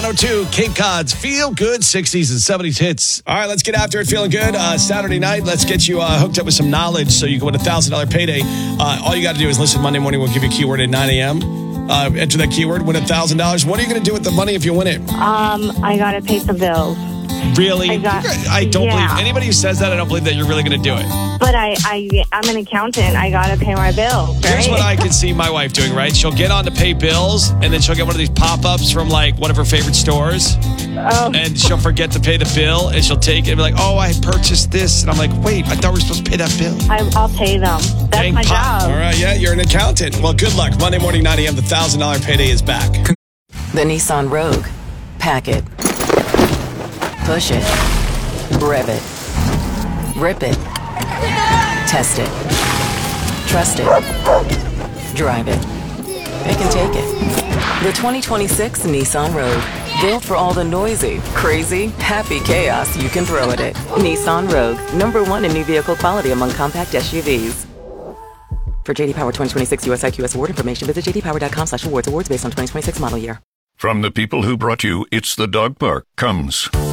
102, Cape Cod's Feel Good 60s and 70s hits. All right, let's get after it. Feeling good. Saturday night, let's get you hooked up with some knowledge so you can win a $1,000 payday. All you got to do is listen Monday morning. We'll give you a keyword at 9 a.m. Enter that keyword, win $1,000. What are you going to do with the money if you win it? I got to pay some bills. Really? I don't believe anybody who says that. I don't believe that you're really going to do it. But I'm an accountant. I got to pay my bills, right? Here's what I can see my wife doing, right? She'll get on to pay bills, and then she'll get one of these pop-ups from, like, one of her favorite stores. Oh. And she'll forget to pay the bill, and she'll take it and be like, oh, I purchased this. And I'm like, wait, I thought we were supposed to pay that bill. I'll pay them. That's my job. All right, yeah, you're an accountant. Well, good luck. Monday morning, 9 a.m., the $1,000 payday is back. The Nissan Rogue. Pack it. Push it. Rev it. Rip it. Test it. Trust it. Drive it. Pick and take it. The 2026 Nissan Rogue. Built for all the noisy, crazy, happy chaos you can throw at it. Nissan Rogue. #1 in new vehicle quality among compact SUVs. For JD Power 2026 US IQS award information, visit jdpower.com/awards. Awards based on 2026 model year. From the people who brought you It's the Dog Park comes